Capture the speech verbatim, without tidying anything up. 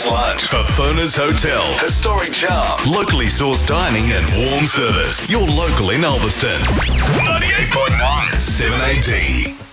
breakfast, lunch for Fona's Hotel. Historic charm, locally sourced dining and warm service. You're local in Ulverston. ninety-eight point nine seven A D.